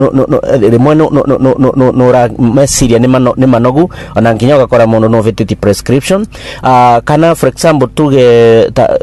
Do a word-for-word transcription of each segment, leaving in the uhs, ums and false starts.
no no rimwe no no no no no ra mesiria ni mano ni manogu ona nginya ugakora mundu no vetiti prescription uh, kana for example tuge ta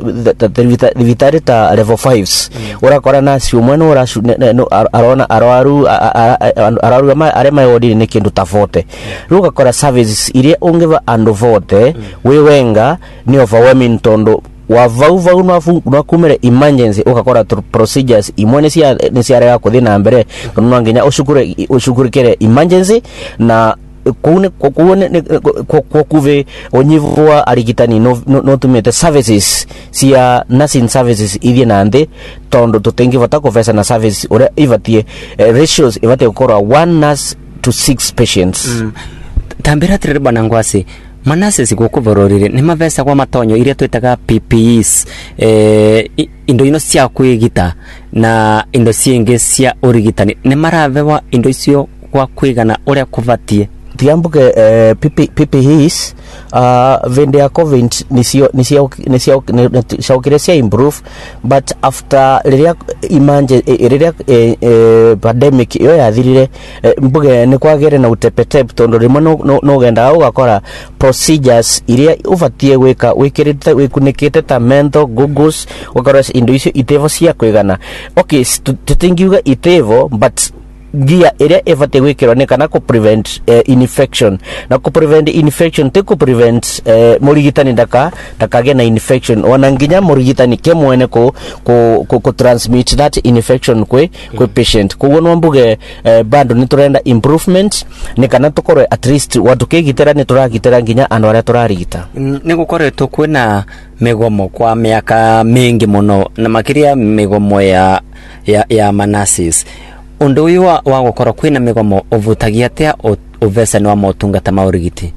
vitari ta level fives urakora na si umwe no arona araru araru ma are mai odi ni kindu ta vote ugakora services iria ungeva ando vote we wenga ni overwhelming tondo wa vau vau no kumere emergency ukakora procedures imwe ni cia ni cia rega kuthi na mbere no nginya ushukure ushukurikere emergency na kuone kuone kuve onyivwa arigitani no no tumete services cia nursing services ithie na nthi tondo tutengi vata kuvesa na service ore ivatie uh, ratios ivatie gukora one nurse to six patients. mm. Tambira tirire bwana Ngwasi manase guku vororire ni mavesa kwa matonyo iria twetaga P P Es eh indo ino cia kwigita na indo cienge cia urigitani ni maravewa indo icio kwa kwigana uria kuvatie tiambuke uh, P P Es uh, vende ya covid nisio nisio nisio nisio improve but after liria imanje liria pandemic yo yathirire mbuge ni kwagere na utepetep tondo rimwe no no genda ugakora procedures iria uvatie gwika wikirite wikunikite ta mental googles ukora indo icio itevo cia kwigana okay tutingiuga itevo but gia area evate wikero ne kana ko prevent uh, infection na ko prevent infection te ko prevent uh, morigitani ndaka ndakage na infection ona nginya morigitani kemwene ko ko ko transmit that infection kwe kwe patient ko wono mbuge uh, bando ni turenda improvement ne kana tukore at least watu kegitera ne turagitera nginya ando ara turarigita ne gukoretwo kwina megomo kwa miaka mingi muno na makiria megomo ya ya, ya manasis undu uyu wa, wa gukora kwina migomo uvutagia atia uvesa ni wa motungata ma urigiti.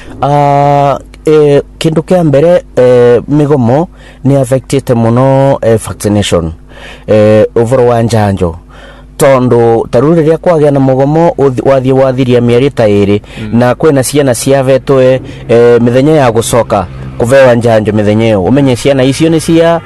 uh, eh, kindu kia mbere eh, migomo ni affected muno eh, vaccination eh, uvoro wa njanjo tondo tarure ria kwagia na mugomo wathie wathiria mieri ta iri mm. na kwena ciana ciavetwe eh, mithenya ya gucoka kuvewa njanjo mithenyo umenye ciana icio ni cia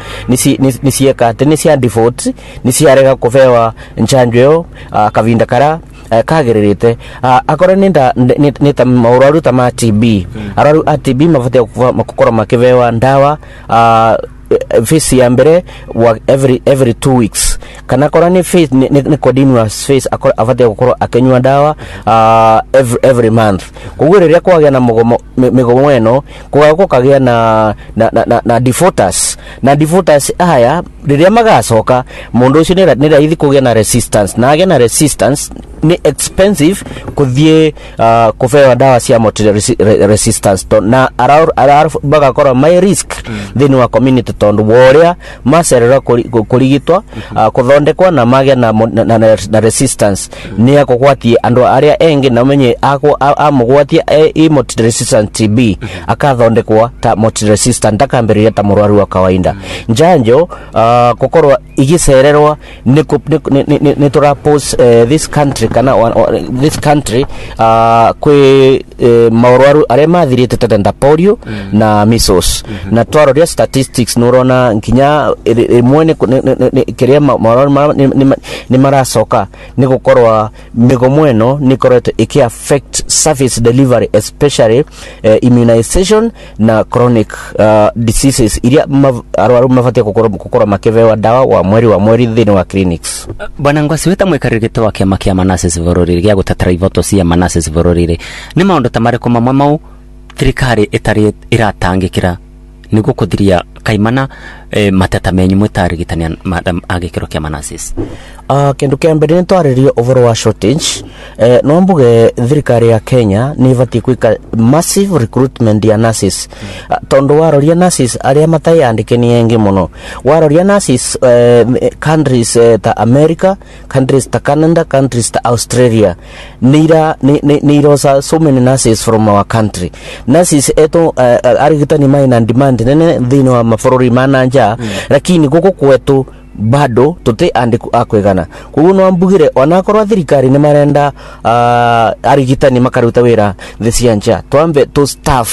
ni cia kate ni cia default ni cia rega kuvewa njanjo yo uh, kavinda kara uh, kageririte uh, akora ninda ni ta mauraru ta ma T B mm. araru a T B mavatia makukora makivewa ndawa uh, face ya mbere wa every every two weeks kana kora ni face ni, ni, ni continuous face akora avate gukoro akenywa dawa uh, every every month kugureria kwagia na mugomo migomo eno kwa kagia na na na, na defaulters na defaulters aya riria magacoka mundu ucio ni ni raithi kugia na resistance na agia na resistance ni expensive kuthie uh, kufewa dawa cia multi resistance to na arar arar baga kora my risk mm. then wa community tondu woria maserera kurigitwa uh, kuthondekwa na magia na, na, na, na resistance mm. ni akugwatie andu aria engi na menye ako amugwatie e multi resistant T B mm. akathondekwa ta multi resistant takamberia ta murwaru wa kawaida mm. njanjo uh, kokorwa igicererwa ni ni, ni, ni turapose uh, this country kana or, or, this country uh, kwe uh, maurwaru aria mathirite tenda polio mm. na measles mm -hmm. na twaroria statistics nurona nkinya imwe ni kiria maurwaru ni maracoka ni gukorwa migomo eno ni koreto iki affect service delivery especially uh, immunization na chronic uh, diseases iria arwaru mafatia gukora gukora makevewa dawa wa mweri wa mweri thini wa clinics. Bwana Ngwasi weta mwikarigite wa kiama kia manases vororire gya gutatara ivoto cia manases vororire ni maundu tamariko mamwe mau thirikari itari iratangikira niguo kuthiria kaimana eh, matata menyu mwitarigitania madam agikiro kia manases. Uh, kendo kia mbere ni twaririo overall wa shortage eh, no mbuge thirikari ya Kenya ni vati kwika massive recruitment ya nurses mm. uh, tondo waroria nurses aria matayandike ni engi muno waroria nurses uh, countries uh, ta America, countries ta Canada, countries ta Australia nira ni, ni, ni rosa so many nurses from our country nurses eto uh, uh, arigitani maina demand nene dhino wa maforori mananja mm. lakini guku kwetu bado tote ande akwegana kuguo no ambugire onakorwa thirikari ni marenda uh, arigitani makaruta wira the cianja twambe to staff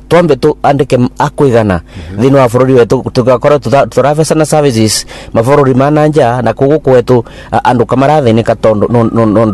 twambe tu andike akwigana thini wa bururi wetu tugakora turavesa na services mabururi mananja na kugu kwetu andu kamarathini ka tondu